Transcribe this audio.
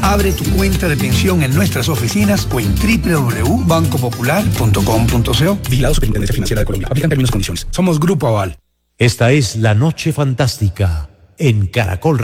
Abre tu cuenta de pensión en nuestras oficinas o en www.bancopopular.com.co. Vigilado Superintendencia Financiera de Colombia. Aplican términos y condiciones. Somos Grupo Aval. Esta es La Noche Fantástica en Caracol